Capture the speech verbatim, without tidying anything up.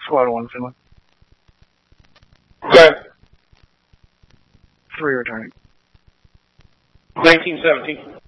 Squad one, Finley. Okay. Three returning. nineteen seventeen.